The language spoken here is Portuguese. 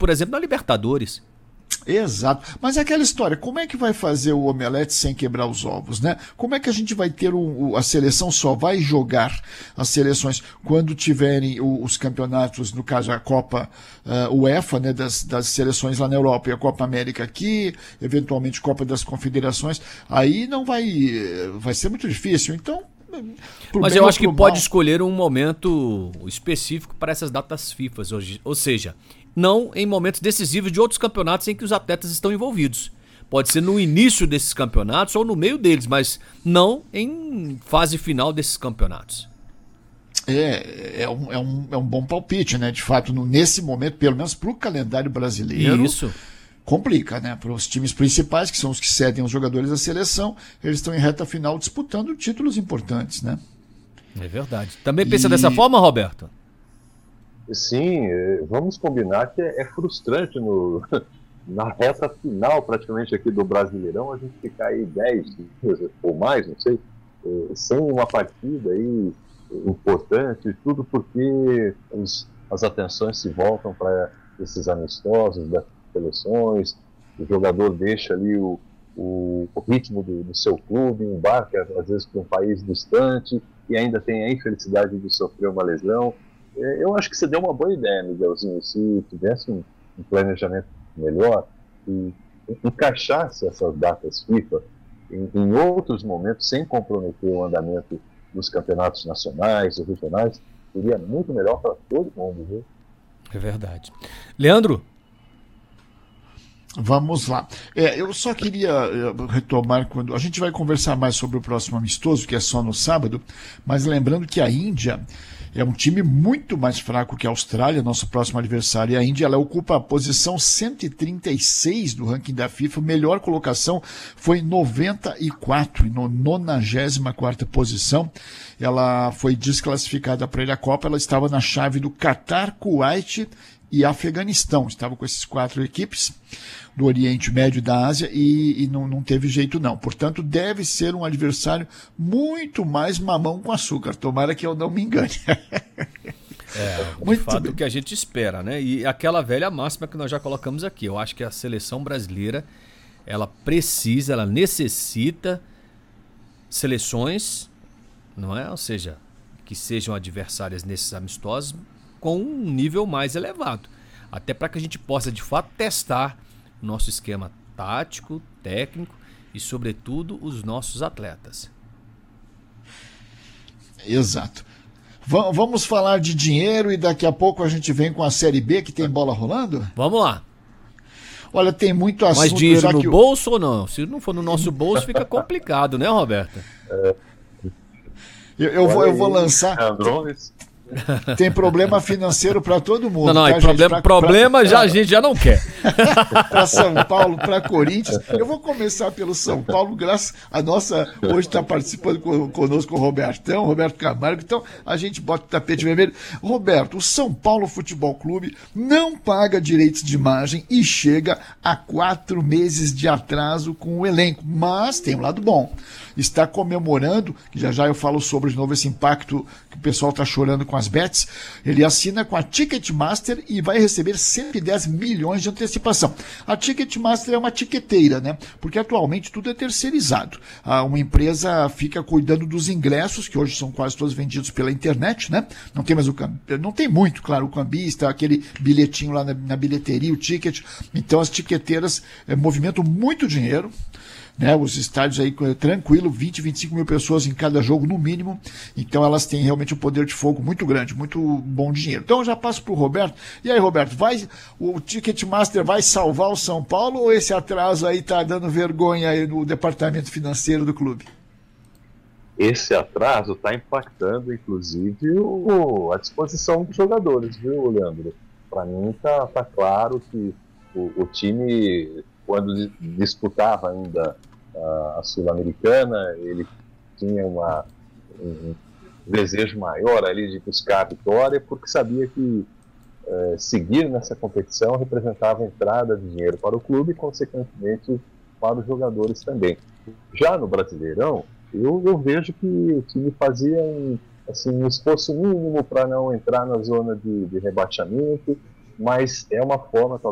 por exemplo, na Libertadores. Exato. Mas é aquela história, como é que vai fazer o omelete sem quebrar os ovos, né? Como é que a gente vai ter a seleção só vai jogar as seleções quando tiverem os campeonatos, no caso a Copa UEFA, né, das seleções lá na Europa e a Copa América aqui, eventualmente Copa das Confederações, aí não vai ser muito difícil. Então, mas eu acho que pode escolher um momento específico para essas datas FIFA hoje, ou seja, não em momentos decisivos de outros campeonatos em que os atletas estão envolvidos. Pode ser no início desses campeonatos ou no meio deles, mas não em fase final desses campeonatos. É um bom palpite, né? De fato, nesse momento, pelo menos para o calendário brasileiro, isso complica, né? Para os times principais, que são os que cedem os jogadores da seleção, eles estão em reta final disputando títulos importantes, né? É verdade. Também pensa dessa forma, Roberto? Sim, vamos combinar que é frustrante na reta final, praticamente, aqui do Brasileirão, a gente ficar aí 10 dias ou mais, não sei, sem uma partida aí importante, tudo porque as atenções se voltam para esses amistosos das seleções, o jogador deixa ali o ritmo do seu clube, embarca às vezes para um país distante e ainda tem a infelicidade de sofrer uma lesão. Eu acho que você deu uma boa ideia, Miguelzinho, se tivesse um planejamento melhor e encaixasse essas datas FIFA em outros momentos, sem comprometer o andamento dos campeonatos nacionais e regionais, seria muito melhor para todo mundo, viu? É verdade. Leandro? Vamos lá. Eu só queria retomar, quando a gente vai conversar mais sobre o próximo amistoso, que é só no sábado, mas lembrando que a Índia é um time muito mais fraco que a Austrália, nosso próximo adversário. E a Índia, ela ocupa a posição 136 do ranking da FIFA. A melhor colocação foi 94, no 94ª posição. Ela foi desclassificada para ir à Copa. Ela estava na chave do Catar, Kuwait e Afeganistão. Estava com esses 4 equipes do Oriente Médio e da Ásia e não teve jeito não. Portanto, deve ser um adversário muito mais mamão com açúcar. Tomara que eu não me engane. De fato, o que a gente espera, né? E aquela velha máxima que nós já colocamos aqui. Eu acho que a seleção brasileira, ela necessita seleções, não é? Ou seja, que sejam adversárias nesses amistosos com um nível mais elevado. Até para que a gente possa, de fato, testar o nosso esquema tático, técnico e, sobretudo, os nossos atletas. Exato. Vamos falar de dinheiro e daqui a pouco a gente vem com a Série B, que tem bola rolando? Vamos lá. Olha, tem muito assunto. Mais dinheiro no bolso ou não? Se não for no nosso bolso, fica complicado, né, Roberto? Eu vou lançar... Tem problema financeiro para todo mundo. Não, tá, problema a gente já não quer. Para São Paulo, para Corinthians. Eu vou começar pelo São Paulo, graças a nossa... Hoje está participando conosco o Roberto Camargo, então a gente bota o tapete vermelho. Roberto, o São Paulo Futebol Clube não paga direitos de imagem e chega a 4 meses de atraso com o elenco, mas tem um lado bom. Está comemorando, que já eu falo sobre de novo esse impacto que o pessoal está chorando com as bets. Ele assina com a Ticketmaster e vai receber 110 milhões de antecipação. A Ticketmaster é uma tiqueteira, né? Porque atualmente tudo é terceirizado. Uma empresa fica cuidando dos ingressos, que hoje são quase todos vendidos pela internet, né? Não tem mais não tem muito, claro, o cambista, aquele bilhetinho lá na bilheteria, o ticket. Então as tiqueteiras movimentam muito dinheiro. Né, os estádios aí tranquilo, 20, 25 mil pessoas em cada jogo no mínimo, então elas têm realmente um poder de fogo muito grande, muito bom dinheiro. Então eu já passo para o Roberto. E aí, Roberto, o Ticketmaster vai salvar o São Paulo ou esse atraso aí está dando vergonha aí no departamento financeiro do clube? Esse atraso está impactando, inclusive, a disposição dos jogadores, viu, Leandro? Para mim está claro que o time, quando disputava ainda a Sul-Americana, ele tinha um desejo maior ali de buscar a vitória, porque sabia que seguir nessa competição representava entrada de dinheiro para o clube e, consequentemente, para os jogadores também. Já no Brasileirão, eu vejo que o time fazia um esforço mínimo para não entrar na zona de rebaixamento, mas é uma forma, talvez,